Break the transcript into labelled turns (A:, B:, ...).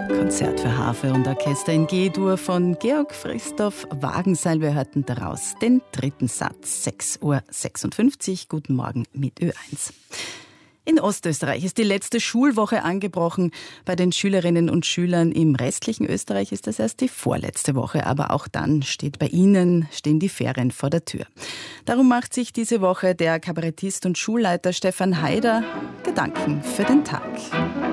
A: Konzert für Harfe und Orchester in G-Dur von Georg Christoph Wagenseil. Wir hörten daraus den dritten Satz, 6.56 Uhr. Guten Morgen mit Ö1. In Ostösterreich ist die letzte Schulwoche angebrochen. Bei den Schülerinnen und Schülern im restlichen Österreich ist das erst die vorletzte Woche. Aber auch dann stehen die Ferien vor der Tür. Darum macht sich diese Woche der Kabarettist und Schulleiter Stefan Haider Gedanken für den Tag.